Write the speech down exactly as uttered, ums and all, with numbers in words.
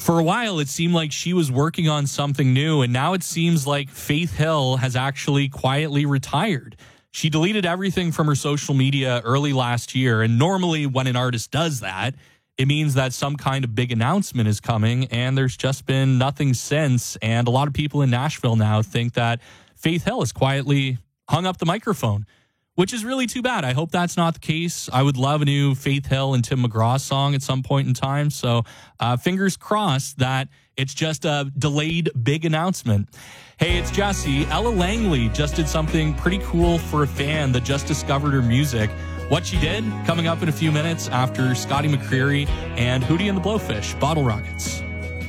For a while, it seemed like she was working on something new, and now it seems like Faith Hill has actually quietly retired. She deleted everything from her social media early last year, and normally when an artist does that, it means that some kind of big announcement is coming, and there's just been nothing since, and a lot of people in Nashville now think that Faith Hill has quietly hung up the microphone, which is really too bad. I hope that's not the case. I would love a new Faith Hill and Tim McGraw song at some point in time. So uh, fingers crossed that it's just a delayed big announcement. Hey, it's Jesse. Ella Langley just did something pretty cool for a fan that just discovered her music. What she did, coming up in a few minutes after Scotty McCreery and Hootie and the Blowfish, Bottle Rockets.